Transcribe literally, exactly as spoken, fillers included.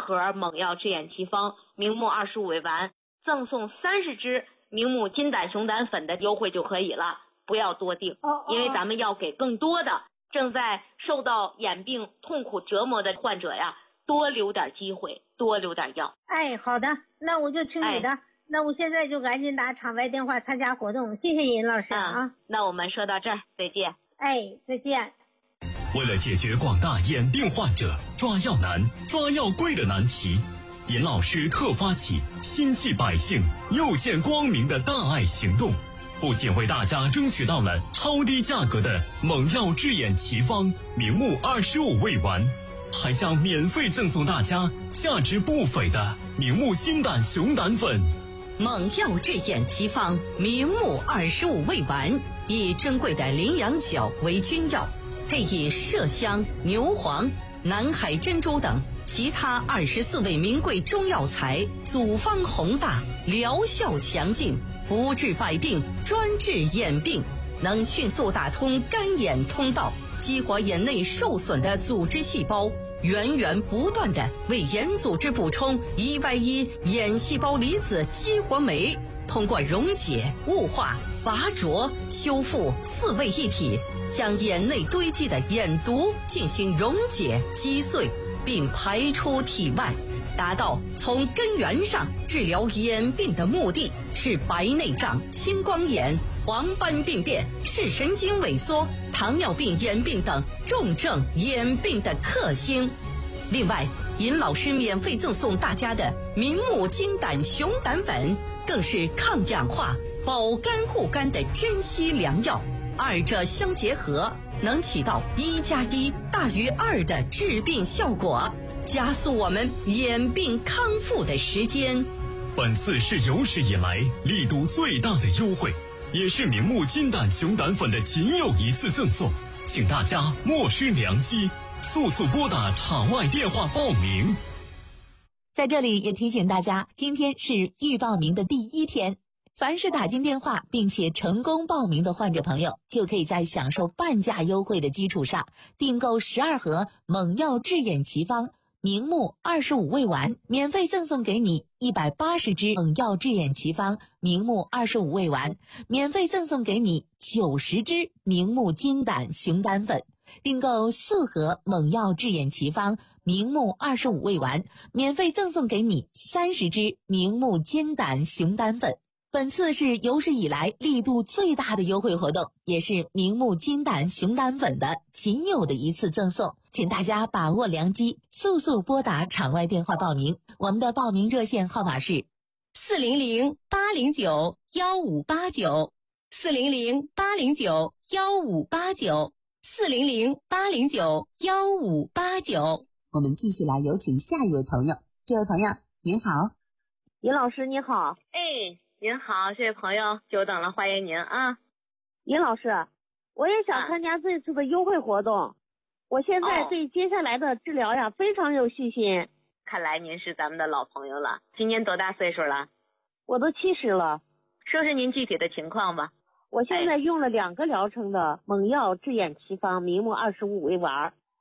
盒猛药治眼奇方明目二十五味丸，赠送三十支明目金胆熊胆粉的优惠就可以了，不要多订，因为咱们要给更多的正在受到眼病痛苦折磨的患者呀，多留点机会，多留点药。 哎，好的，那我就听你的。哎，那我现在就赶紧打场外电话参加活动，谢谢尹老师啊、嗯。 那我们说到这儿，再见。 哎，再见。 为了解决广大眼病患者抓药难、抓药贵的难题，尹老师特发起心系百姓、又见光明的大爱行动，不仅为大家争取到了超低价格的猛药治眼奇方明目二十五味丸，还将免费赠送大家价值不菲的明目金胆熊胆粉。 猛药治眼奇方明目二十五味丸，以珍贵的羚羊角为君药，配以麝香、牛黄、南海珍珠等其他二十四味名贵中药材，组方宏大，疗效强劲，不治百病，专治眼病，能迅速打通干眼通道，激活眼内受损的组织细胞，源源不断地为眼组织补充一 Y 一眼细胞离子激活酶，通过溶解、雾化、拔浊、修复四位一体，将眼内堆积的眼毒进行溶解击碎，并排出体外，达到从根源上治疗眼病的目的，是白内障、青光眼、黄斑病变、视神经萎缩、糖尿病眼病等重症眼病的克星。另外，尹老师免费赠送大家的明目金胆熊胆粉，更是抗氧化、保肝护肝的珍稀良药，二者相结合，能起到一加一大于二的治病效果，加速我们眼病康复的时间。 本次是有史以来力度最大的优惠，也是明目金胆熊胆粉的仅有一次赠送，请大家莫失良机，速速拨打场外电话报名。 在这里也提醒大家，今天是预报名的第一天，凡是打进电话并且成功报名的患者朋友，就可以在享受半价优惠的基础上，订购十二盒猛药治眼奇方明目二十五味丸，免费赠送给你一百八十支猛药治眼奇方明目二十五味丸，免费赠送给你九十支明目金胆熊胆粉。订购四盒猛药治眼奇方明目二十五味丸，免费赠送给你三十支明目金胆熊胆粉。本次是有史以来力度最大的优惠活动，也是明目金胆熊胆粉的仅有的一次赠送，请大家把握良机，速速拨打场外电话报名。我们的报名热线号码是四零零八零九幺五八九，四零零八零九幺五八九，四零零八零九幺五八九。 我们继续来有请下一位朋友。这位朋友您好。 尹老师你好。 哎，您好，这位朋友，久等了，欢迎您啊。 尹老师，我也想参加这次的优惠活动、啊、我现在对接下来的治疗呀、哦、非常有信心。 看来您是咱们的老朋友了。今年多大岁数了？ 我都七十了。 说说您具体的情况吧。 我现在用了两个疗程的猛药治眼奇方明目二十五味丸，